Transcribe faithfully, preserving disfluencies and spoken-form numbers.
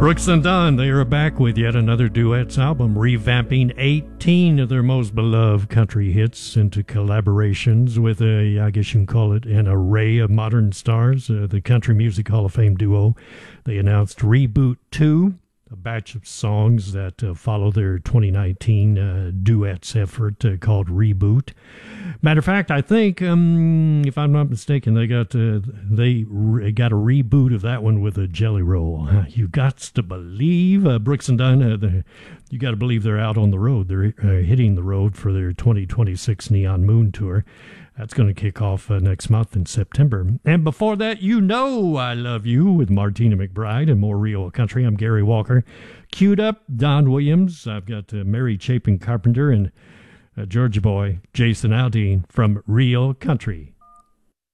Brooks and Dunn, they are back with yet another duets album, revamping eighteen of their most beloved country hits into collaborations with a, I guess you can call it, an array of modern stars. Uh, the Country Music Hall of Fame duo. They announced Reboot two, a batch of songs that uh, follow their twenty nineteen uh, duets effort uh, called Reboot. Matter of fact, I think, um, if I'm not mistaken, they got uh, they re- got a reboot of that one with a Jelly Roll. Uh, you got to believe uh, Brooks and Dunn. Uh, the, you got to believe they're out on the road. They're uh, hitting the road for their twenty twenty-six Neon Moon tour. That's going to kick off uh, next month in September. And before that, You Know I Love You with Martina McBride and more Real Country. I'm Gary Walker. Queued up, Don Williams. I've got uh, Mary Chapin Carpenter and uh, Georgia boy Jason Aldean from Real Country.